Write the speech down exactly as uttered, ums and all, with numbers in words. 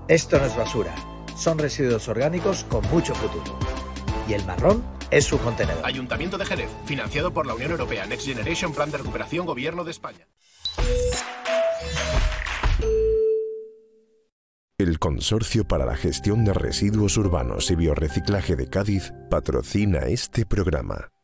Esto no es basura, son residuos orgánicos con mucho futuro. Y el marrón es su contenedor. Ayuntamiento de Jerez, financiado por la Unión Europea, Next Generation, Plan de Recuperación, Gobierno de España. El Consorcio para la Gestión de Residuos Urbanos y Biorreciclaje de Cádiz patrocina este programa.